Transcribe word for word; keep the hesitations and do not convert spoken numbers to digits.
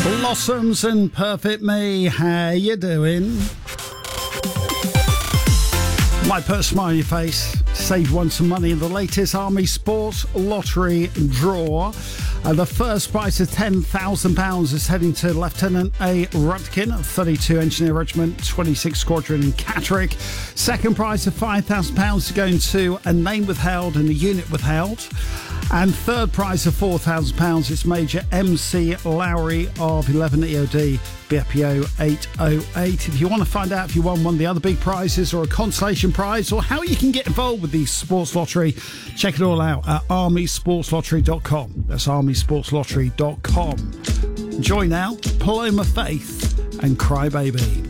Blossoms and Perfect Me, how you doing? Might put a smile on your face, save one some money in the latest Army Sports Lottery draw. Uh, the first prize of ten thousand pounds is heading to Lieutenant A. Rudkin, thirty-two Engineer Regiment, twenty-six Squadron in Catterick. Second prize of five thousand pounds is going to a name withheld and a unit withheld. And third prize of four thousand pounds is Major M C Lowry of eleven E O D, B P O eight oh eight. If you want to find out if you won one of the other big prizes or a consolation prize or how you can get involved with the sports lottery, check it all out at army sports lottery dot com. That's army sports lottery dot com. Enjoy now, Paloma Faith and Cry Baby.